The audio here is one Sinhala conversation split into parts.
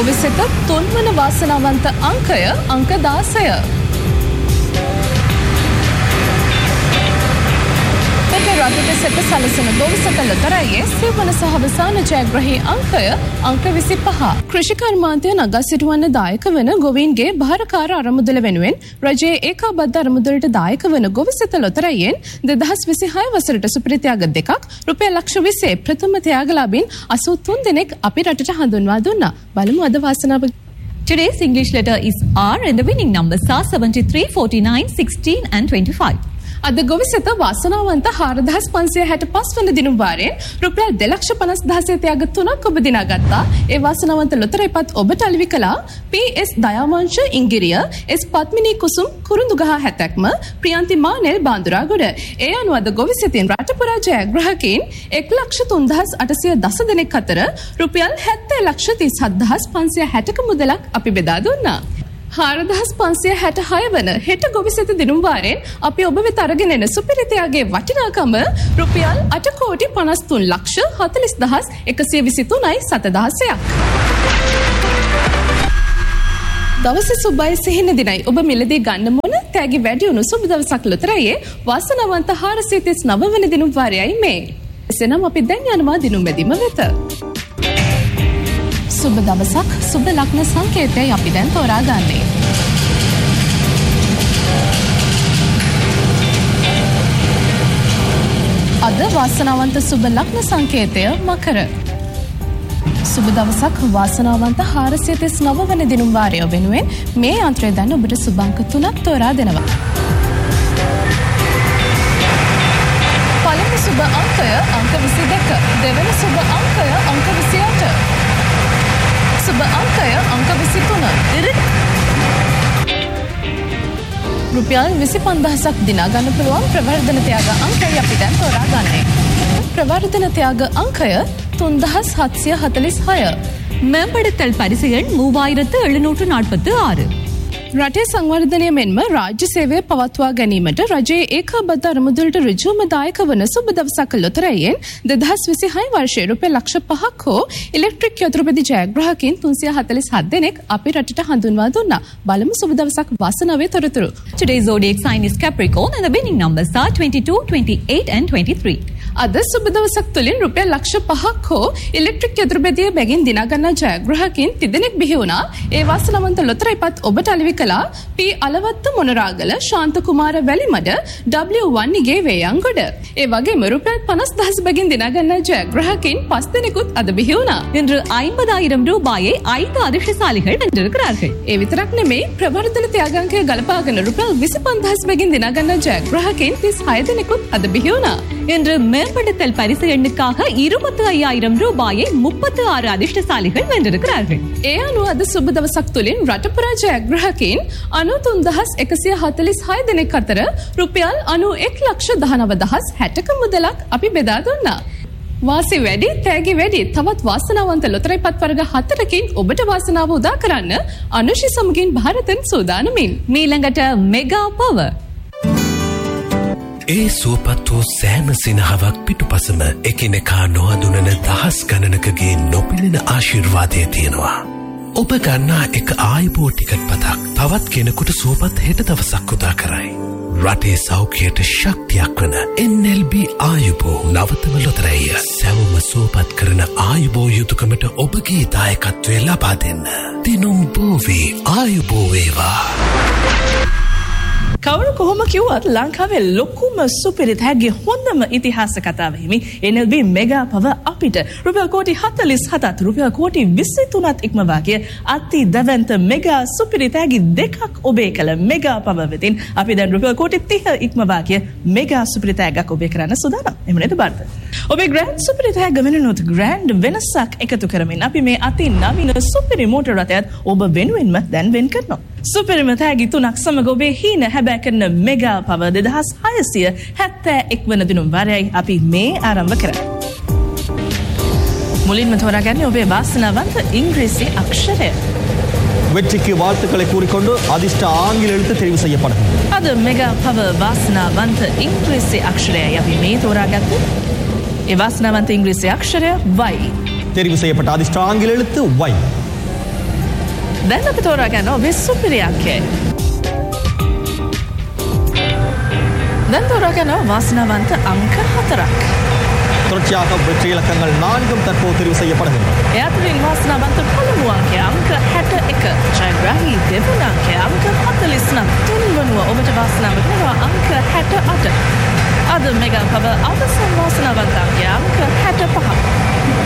ගොවිසෙත තුන්වන වාසනාවන්ත අංකය අංක 16. රටට සෙත සලසන ගොවිසෙත ලොතරැයියේ සිව්වන සහ අවසාන ජයග්‍රහී අංකය අංක 25. කෘෂිකර්මාන්තය නගා සිටුවන්න දායක වන ගොවීන්ගේ භාරකාර අරමුදල වෙනුවෙන් රජයේ ඒකාබද්ධ අරමුදලට දායක වන ගොවිසෙත ලොතරැයියෙන් 2026 වසරට සුපිරිත්‍යාග 2ක් රුපියල් ලක්ෂ 20 ප්‍රථම ත්‍යාගලාභීන් 83 දෙනෙක් අපි රටට හඳුන්වා දුන්නා. බලමු අද වාසනාව. Today's English letter is R and the winning numbers are 73, 49, 16 and 25. අද ගොවිසෙත වාසනාවන්ත 4565 වන දිනුම් වාරයෙන් රුපියල් 2,50,000 ත්‍යාග 3ක් ඔබ දිනාගත්තා. ඒ වාසනාවන්ත ලොතරැයිපත් ඔබට අලෙවි කළා PS දයාවංශ ඉංගිරිය, S පත්මිනී කුසුම් කුරුඳුගහ 70ක්ම, ප්‍රියන්ති මානෙල් බාඳුරාගොඩ. ඒ අනුව අද ගොවිසෙතින් රට පුරා ජයග්‍රාහකයින් 1,03,810 දෙනෙක් අතර රුපියල් 70,37,560ක මුදලක් අපි බෙදා දුන්නා. 4,566 වන හෙට ගොවිසෙත දිනුම් වාරයෙන් අපි ඔබ වෙත අරගෙන එන සුපිරිතයාගේ වටිනාකම රුපියල් 8,53,40,123.7 දවසේ සුබයි සිහින දිනයි ඔබ මිලදී ගන්න මොන තෑගි වැඩි වුණු සුබ දවසක් ලොතරැයියේ වාසනාවන්ත 439 වන දිනුම් වාරයයි මේ. එසේනම් අපි දැන් යනවා දිනුම් බෙදීම වෙත. සුබ දවසක් සුබ ලග්න සංකේතය අපි දැන් තෝරාගන්නේ. අද වාසනාවන්ත සුබ ලග්න සංකේතය මකර. සුබ දවසක් වාසනාවන්ත 439 වන දිනුම් වාරය වෙනුවෙන් මේ යන්ත්‍රය දැන් ඔබට සුබ අංක 3ක් තෝරා දෙනවා. පළමු සුබ අංකය අංක 22, දෙවන සුබ අංකය අංක 28. සුබ අංකය අංක 23. රුපියල් 25,000ක් දිනා ගන්න පුළුවන් ප්‍රවර්ධන ත්‍යාග අංකය අපි දැන් තෝරාගන්නේ. ප්‍රවර්ධන ත්‍යාග අංකය 3,746. மேம்படுத்தல் பரிசுகள் 3,746. රටේ සංවර්ධනය මෙන්ම රාජ්‍ය සේවය පවත්වා ගැනීමට රජයේ ඒකාබද්ධ අරමුදලට ඍජුවම දායක වන සුබ දවසක් ලොතරැයියෙන් 2026 වර්ෂයේ රුපියල් ලක්ෂ 5ක් හෝ ඉලෙක්ට්‍රික් යතුරුපැදි ජයග්‍රාහකයින් 347 දෙනෙක් අපි රටට හඳුන්වා දුන්නා. බලමු සුබ දවසක් වාසනාවේ තොරතුරු. Today's zodiac sign is Capricorn and the winning numbers are 22, 28 and 23. අද සුබ දවසක් තුළින් රුපියල් ලක්ෂ 5ක් හෝ ඉලෙක්ට්‍රික් යතුරුපැදිය බැගින් දිනා ගන්නා ජයග්‍රාහකයින් 30 දෙනෙක් බිහි වුණා. ඒ වාසනාවන්ත ලොතරැයිපත් ඔබට අලෙවි කළා P අලවත්ත මොනරාගල, ශාන්ත කුමාර වැලිමඩ, W1 නිගේ වේයන්ගොඩ. ඒ වගේම රුපියල් 50,000 බැගින් දිනා ගන්නා ජයග්‍රාහකයින් 5 දෙනෙකුත් අද බිහි වුණා. இன்று 50,000 ரூபாயை 5 அதிர்ஷ்டசாலிகள் வென்றிருக்கிறார்கள். ඒ විතරක් නෙමෙයි ප්‍රවර්ධන ත්‍යාගාංකය ගලපාගෙන රුපියල් 25,000 බැගින් දිනා ගන්නා ජයග්‍රාහකයින් 36 දෙනෙකුත් අද බිහි වුණා. இன்று மேம்படுத்தல் பரிசு எண்ணுக்காக 25,000 ரூபாயை 36 அதிர்ஷ்டசாலிகள் வென்றிருக்கிறார்கள். ඒ අනුව අද සුබ දවසක් තුළින් රට පුරා ජයග්‍රාහකයින් 93,146 දෙනෙක් අතර රුපියල් 91,19,60ක මුදලක් අපි බෙදා දුන්නා. වාසි වැඩි, තෑගි වැඩි. තවත් වාසනාවන්ත ලොතරැයිපත් වර්ග 4කින් ඔබට වාසනාව උදා කරන්න අනුශි සමගින් ಭಾರತන් සූදානමින්. මීළඟට මෙගා පවර්. ඒ සුවපත් වූ සෑම සිනහවක් පිටුපසම එකිනෙකා නොහඳුනන දහස් ගණනකගේ නොපෙනෙන ආශිර්වාදය තියෙනවා. ඔබ ගන්නා එක ආයුබෝ ටිකට් පතක් තවත් කෙනෙකුට සුවපත් හෙට දවසක් උදා කරයි. රටේ සෞඛ්‍යයට ශක්තියක් වන NLB ආයුබෝ නවතම ලොතරැයිය. සැවොම සුවපත් කරන ආයුබෝ යුතුයකමට ඔබගේ දායකත්වය ලබා දෙන්න. දිනුම් බෝවී ආයුබෝ වේවා. කවුරු කොහොම කිව්වත් ලංකාවේ ලොකුම සුපිරි තෑග්ගේ හොඳම ඉතිහාස කතාව හිමි NLB මෙගා පව අපිට රුපියල් කෝටි 47ත් රුපියල් කෝටි 23ත් ඉක්මවා ගිය අති දැවැන්ත මෙගා සුපිරි තෑගි දෙකක් ඔබේ කළ මෙගා පව වෙතින් අපි දැන් රුපියල් කෝටි 30 ඉක්මවා ගිය මෙගා සුපිරි තෑග්ගක් ඔබේ කරන්න සූදානම්. එහෙම නේද බර්ත? ඔබේ ග්‍රෑන්ඩ් සුපිරි තෑග්ග වෙනුනොත් ග්‍රෑන්ඩ් වෙනසක් එකතු කරමින් අපි මේ අති නවීන සුපිරි මෝටර රථයත් ඔබ වෙනුවෙන්ම දැන් වෙන් කරනවා. සුපිරිම තෑගි 3ක් සමග ඔබේ හීන හැබෑ කරන මෙගා පව 2671 වන දිනුම් වාරයයි අපි මේ ආරම්භ කරන්නේ. මුලින්ම තෝරාගන්නේ ඔබේ වාසනාවන්ත ඉංග්‍රීසි අක්ෂරය. வெற்றிக்கு வாழ்த்துக்களை கூறிக்கொண்டு அதிர்ஷ்ட ஆங்கில எழுத்து தெரிவு செய்யப்படும். අද මෙගා පව වාසනාවන්ත ඉංග්‍රීසි අක්ෂරයයි අපි මේ තෝරාගත්තේ. ඒ වාසනාවන්ත ඉංග්‍රීසි අක්ෂරය Y. தெரிவு செய்யப்பட்ட அதிர்ஷ்ட ஆங்கில எழுத்து Y. දැන් අපි තෝරා ගන්නවා ඔබේ සුපිරි අංකය. දැන් තෝරා ගන්නවා වාසනාවන්ත අංක 4ක්. தொடர்ச்சியாக வெற்றி இலக்கங்கள் 4ம் தற்போது தெரிவு செய்யப்படுகின்றன. එයාතුලින් වාසනාවන්ත පළමු අංකය අංක 61, ජයග්‍රාහී දෙවන අංකය අංක 49, තුන්වනුව ඔබට වාසනාව දෙනවා අංක 68. අද මෙගා පව අවසන් වාසනාවන්ත අංකය අංක 65.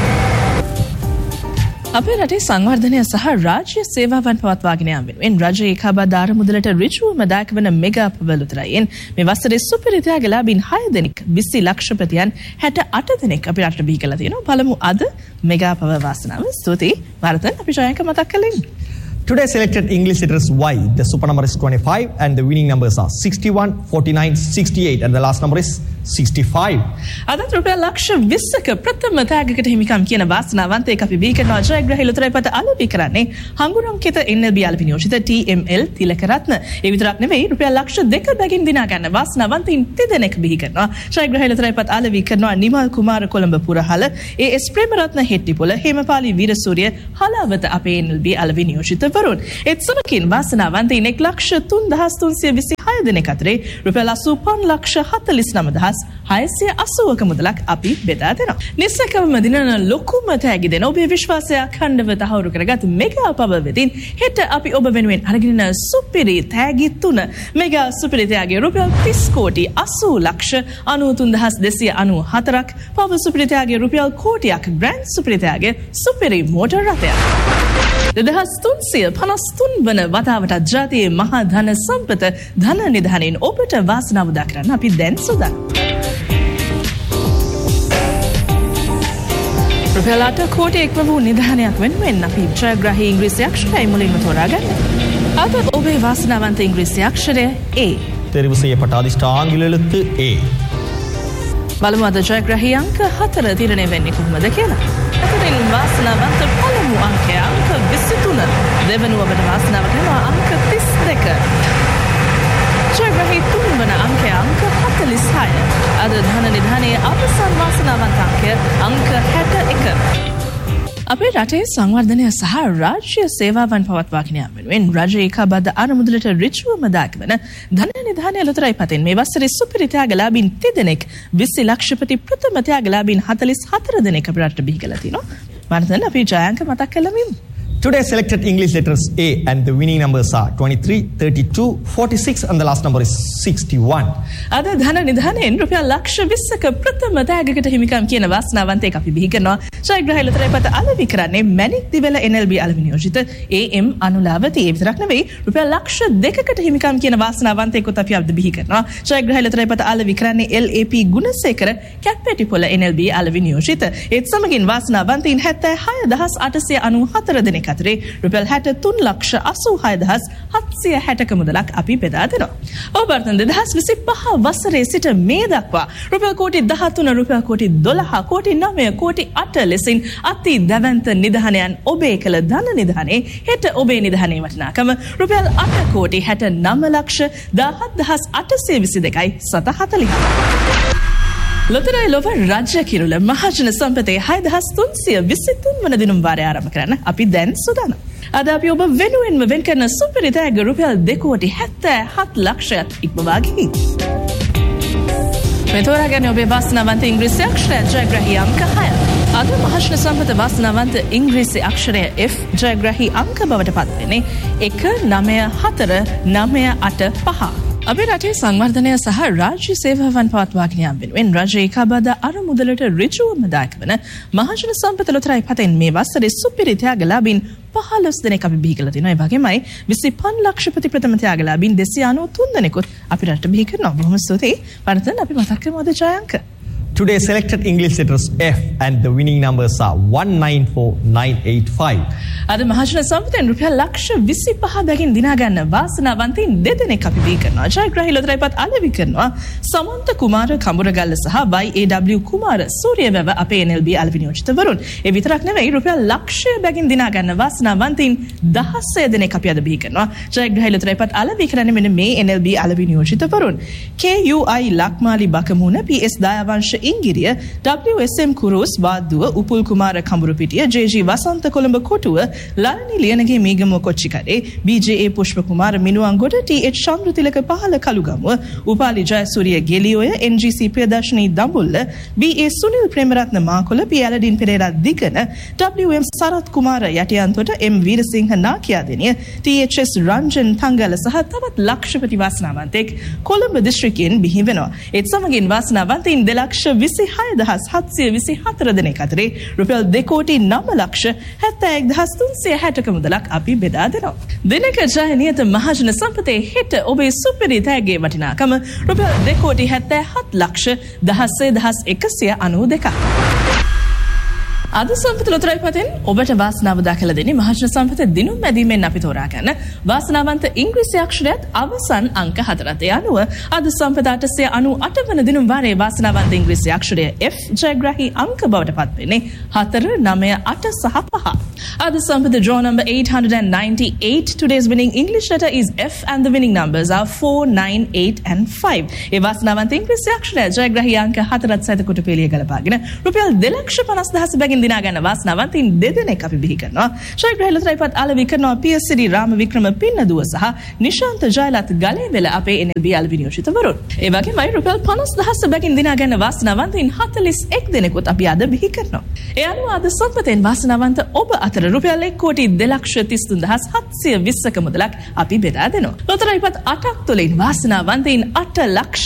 අපේ රටේ සංවර්ධනය සහ රාජ්‍ය සේවාවන් පවත්වාගෙන යාම වෙනුවෙන් රජයේ ඒකාබද්ධ ආරමුදලට ඍජුවම දායක වන මෙගා පවලුතරයෙන් මේ වසරේ සුපිරි ත්‍යාගලාභීන් 6 දෙනෙක් 20 ලක්ෂපතියන් 68 දෙනෙක් අපේ රටට බිහි කළා තියෙනවා. බලමු අද මෙගා පව වාසනාව. ස්තුතියි වර්තන අපි ජයක මතක් කලින්. Today selected English letters Y. The super number is 25 and the winning numbers are 61, 49, 68 and the last number is 65. අදත් රුපියල් ලක්ෂ 20ක ප්‍රථම තෑගකට හිමිකම් කියන වාසනාවන්තයෙක් අපි බිහි කරනවා. ජයග්‍රහී ලොතරැයිපත අලෙවි කරන්නේ හංගුරංකිත NLB අලෙවි නියෝජිත TML තිලකරත්න. ඒ විතරක් නෙවෙයි රුපියල් ලක්ෂ 2 බැගින් දිනා ගන්න වාසනාවන්තයින් 3 දෙනෙක් බිහි කරනවා. ජයග්‍රහී ලොතරැයිපත් අලෙවි කරනවා නිමල් කුමාර කොළඹ පුරහල, AS ප්‍රේමරත්න හෙට්ටිපොළ, හේමපාලි වීරසූරිය හලාවත අපේ NLB අලෙවි නියෝජිත වරුන්. ඒත් සමකින් වාසනාවන්තයින් 1,03,326 දෙනෙක් අතරේ රුපියල් 85,49,680ක මුදලක් අපි බෙදා දෙනවා. නිසකවම දිනන ලොකුම තෑගි දෙන ඔබේ විශ්වාසය අඛණ්ඩව තහවුරු කරගත් මෙගා පව වෙතින් හෙට අපි ඔබ වෙනුවෙන් අරගෙන යන සුපිරි තෑගි 3 මෙගා සුපිරි තෑගි රුපියල් 30 කෝටි 80 ලක්ෂ 93,294ක්, පව සුපිරි තෑගි රුපියල් කෝටියක්, ග්‍රෑන්ඩ් සුපිරි තෑගි සුපිරි මෝටර් රථයක්. 2353 වන වතාවටත් ජාතියේ මහා ධන සම්පත ධන නිධානයෙන් ඔබට වාසනාව උදා කරන්න අපි දැන් සූදානම්. රුපියල් 8 කෝටි එක්ව වූ නිධානයක් වෙනුවෙන් අපි ජයග්‍රාහී ඉංග්‍රීසි අක්ෂරය මුලින්ම තෝරාගන්න. අද ඔබේ වාසනාවන්ත ඉංග්‍රීසි අක්ෂරය A. தெரிவு செய்யப்பட்ட அதிர்ஷ்ட ஆங்கில எழுத்து A. බලමු අද ජයග්‍රාහී අංක 4 තීරණය වෙන්නේ කොහොමද කියලා. අතරින් වාසනාවන්ත පළමු අංකය අංක 23, දෙවනුව ඔබට වාසනාව දෙනවා අංක 32. ජයග්‍රාහී තුන්වන අංකය අංක 46. අද ධන නිධානයේ අවසන් වාසනාවන්ත අංකය අංක 61. අපේ රටේ සංවර්ධනය සහ රාජ්‍ය සේවාවන් පවත්වාගෙන යාම වෙනුවෙන් රජයේ ඒකාබද්ධ ආරමුදලට ඍජුවම දායක වන ධන නිධානය ලොතරැයිපතෙන් මේ වසරේ සුපිරි ත්‍යාගලාභීන් 3 දෙනෙක් 20 ලක්ෂපති ප්‍රථම ත්‍යාගලාභීන් 44 දෙනෙක් අපේ රටට බිහි කළා තිනවා. වර්තන අපි ජයාංක මතක් කළමු. Today selected English letters A and the winning numbers are 23, 32, 46 and the last number is 61. අද ධන නිධානයෙන් රුපියල් ලක්ෂ 20ක ප්‍රථම තෑගකට හිමිකම් කියන වාසනාවන්තයෙක් අපි බිහි කරනවා. ජයග්‍රහී ලොතරැයිපත අලෙවි කරන්නේ මැණික් දිවල NLB අලෙවි නියෝජිත AM අනුලාවති. ඒ විතරක් නෙවෙයි රුපියල් ලක්ෂ 2කට හිමිකම් කියන වාසනාවන්තයෙකුත් අපි අද බිහි කරනවා. ජයග්‍රහී ලොතරැයිපත අලෙවි කරන්නේ LAP ගුණසේකර කැප්පෙටිපොළ NLB අලෙවි නියෝජිත. ඒත් සමගින් වාසනාවන්තයින් 76,894 දෙනෙක් අතරේ රුපියල් 63,86,760ක මුදලක් අපි බෙදා දෙනවා. ඔබ වර්තන 2025 වසරේ සිට මේ දක්වා රුපියල් කෝටි 13, රුපියල් කෝටි 12, කෝටි 9, කෝටි 8 ලෙසින් අති දැවැන්ත නිධානයන් ඔබේ කළ ධන නිධානයේ හෙට ඔබේ නිධානයේ වටිනාකම රුපියල් 8 කෝටි 69 ලක්ෂ 17,822යි 740යි. ලොතරැයි ලොව රාජ්‍ය කිරුළ මහජන සම්පතේ 6,323 වන දිනුම් වාරය ආරම්භ කරන්න අපි දැන් සූදානම්. අද අපි ඔබ වෙනුවෙන්ම වෙන් කරන සුපිරි තෑග රුපියල් 2 කෝටි 77 ලක්ෂයක් ඉක්මවා ගිහින්. මේ තෝරාගන්නේ ඔබේ වාසනාවන්ත ඉංග්‍රීසි අක්ෂරය ජයග්‍රාහී අංක 6. අද මහජන සම්පත වාසනාවන්ත ඉංග්‍රීසි අක්ෂරය F ජයග්‍රාහී අංක බවට පත් වෙන්නේ 19498 අපේ රටේ සංවර්ධනය සහ රාජ්‍ය සේවාවන් පවත්වාගෙන යාම වෙනුවෙන් රජයේ ඒකාබද්ධ අරමුදලට ඍජුවම දායක වන මහජන සම්පත ලොතරැයිපතෙන් මේ වසරේ සුපිරි ත්‍යාගලාභීන් 15 දෙනෙක් අපි බිහි කරලා තිනවා. ඒ වගේමයි 25 ලක්ෂපති ප්‍රථම ත්‍යාගලාභීන් 293 දෙනෙකුත් අපි රටට බිහි කරනවා. බොහොම ස්තුතියි. වර්තන අපි මතක් කරමු අද ජයාංක. Today selected English letters F and the winning numbers are 194985. අද මහජන සම්පතෙන් රුපියල් ලක්ෂ 25 බැගින් දිනා ගන්න වාසනාවන්තයින් 2 දෙනෙක් අපි බිහි කරනවා. ජයග්‍රාහී ලොතරැයිපත් අලෙවි කරනවා සමන්ත කුමාර කඹුරගල්ල සහ YAW කුමාර සූරියවැව අපේ NLB අලෙවි නියෝජිතවරුන්. ඒ විතරක් නෙවෙයි රුපියල් ලක්ෂය බැගින් දිනා ගන්න වාසනාවන්තයින් 16 දෙනෙක් අපි අද බිහි කරනවා. ජයග්‍රාහී ලොතරැයිපත් අලෙවි කරන්නේ මෙන්න මේ NLB අලෙවි නියෝජිතවරුන්. KUI Lakmali බකමුණ, PS Dayawansa Ingiriya, WSM කුරුස් Wadduwa, Upul කුමාර කඹුරුපිටිය, JG වසන්ත කොළඹ කොටුව, ලලනි ලියනගේ මීගමුව කොච්චිකඩේ, BJA පුෂ්ප කුමාර මිනුවන්ගොඩ, TH චන්ද්‍රතිලක පහළ කළුගමුව, Upali Jayasuriya ගෙලියෝය, NGC Priyadarshani Dambulla, BA Sunil Premaratne මාකොළ, P ඇලඩින් Perera දිගන, WM Sarath කුමාර යටියන්තොට, M වීරසිංහ නාකියාදෙනිය, THS රංජන් තංගල සහ තවත් ලක්ෂපති වාසනාවන්තෙක් කොළඹ දිස්ත්‍රික්කයෙන් බිහි වෙනවා. ඒත් සමගින් වාසනාවන්තයින් 2,26,724 දෙනෙක් අතරේ රුපියල් 2,09,71,360ක මුදලක් අපි බෙදා දෙනවා. දිනක ජය නියත මහජන සම්පතේ හෙට ඔබේ සුපිරි තෑග්ගේ වටිනාකම රුපියල් 2,77,16,192ක්. අද සම්පත ලොතරැයි පතෙන් ඔබට වාසනාව දක්වලා දෙන්නේ මහජන සම්පත දිනුම් මැදීමෙන් අපි තෝරා ගන්න වාසනාවන්ත ඉංග්‍රීසි අක්ෂරයත් අවසන් අංක 4ට යනුව අද සම්පත 898 වන දිනුම් වාරයේ වාසනාවන්ත ඉංග්‍රීසි අක්ෂරය F ජයග්‍රාහී අංක බවට පත් වෙන්නේ 4 9 8 සහ 5. අද සම්පත draw number 898. Today's winning English letter is F and the winning numbers are 4 9 8 and 5. ඒ වාසනාවන්ත ඉංග්‍රීසි අක්ෂරය ජයග්‍රාහී අංක 4ත් සහිත කොට පිළිය ගලපාගෙන රුපියල් 2,50,000 බැගින් දිනා ගන්න වාසනාවන්තයින් දෙදෙනෙක් අපි බිහි කරනවා. ජයග්‍රාහී ලොතරැයිපත් අලෙවි කරනවා PS රාම වික්‍රම පින්නදුව සහ නිශාන්ත ජයලත් ගලේවෙල අපේ NLB අලෙවි නියෝජිතවරුන්. ඒ වගේමයි රුපියල් 50,000 බැගින් දිනා ගන්න වාසනාවන්තයින් 41 දෙනෙකුත් අපි අද බිහි කරනවා. ඒ අනුව අද සම්පතෙන් වාසනාවන්ත ඔබ අතර රුපියල් 1,2,33,720ක මුදලක් අපි බෙදා දෙනවා. ලොතරැයිපත් 8ක් තුළින් වාසනාවන්තයින් 8